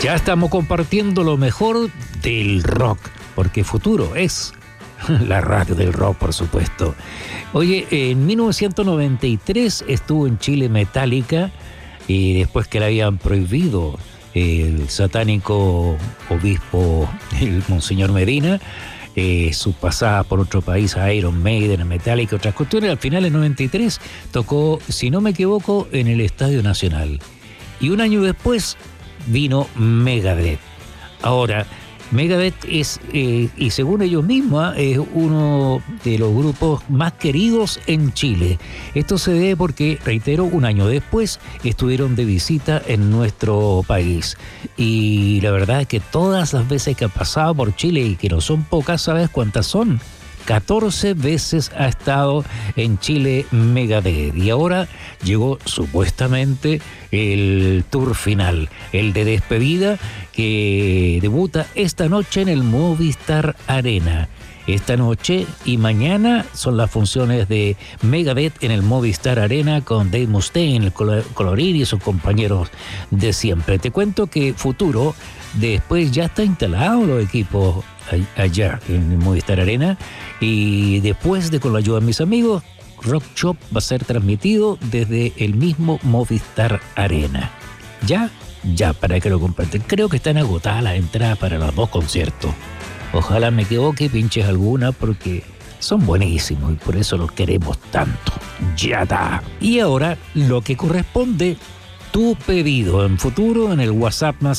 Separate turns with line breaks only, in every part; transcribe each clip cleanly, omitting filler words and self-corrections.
Ya estamos compartiendo lo mejor del rock, porque Futuro es la radio del rock, por supuesto. Oye, en 1993 estuvo en Chile Metallica, y después que le habían prohibido el satánico obispo, el Monseñor Medina, su pasada por otro país, a Iron Maiden, a Metallica, otras cuestiones, al final en 93 tocó, si no me equivoco, en el Estadio Nacional. Y un año después vino Megadeth. Ahora, Megadeth es, y según ellos mismos, es uno de los grupos más queridos en Chile. Esto se debe porque, reitero, un año después estuvieron de visita en nuestro país. Y la verdad es que todas las veces que ha pasado por Chile, y que no son pocas, ¿sabes cuántas son? 14 veces ha estado en Chile Megadeth, y ahora llegó supuestamente el tour final, el de despedida, que debuta esta noche en el Movistar Arena. Esta noche y mañana son las funciones de Megadeth en el Movistar Arena con Dave Mustaine, el Colorín y sus compañeros de siempre. Te cuento que Futuro después ya está instalado los equipos allá en el Movistar Arena, y después de, con la ayuda de mis amigos, Rock Shop va a ser transmitido desde el mismo Movistar Arena. Ya, para que lo comparten. Creo que están agotadas las entradas para los dos conciertos. Ojalá me equivoque, pinches alguna, porque son buenísimos y por eso los queremos tanto. Ya está. Y ahora lo que corresponde, tu pedido en Futuro en el WhatsApp más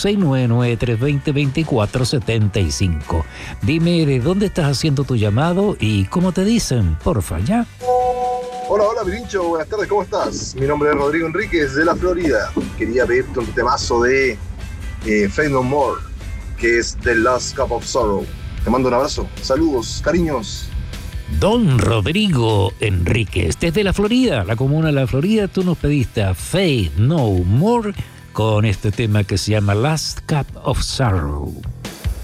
56993202475. Dime de dónde estás haciendo tu llamado y cómo te dicen, porfa, ¿ya?
Hola, Pirincho, buenas tardes, ¿cómo estás? Mi nombre es Rodrigo Enríquez de la Florida. Quería pedirte un temazo de Faith No More, que es The Last Cup of Sorrow. Te mando un abrazo, saludos, cariños.
Don Rodrigo Enríquez, desde la Florida, la comuna de la Florida, tú nos pediste a Faith No More con este tema que se llama Last Cup of Sorrow.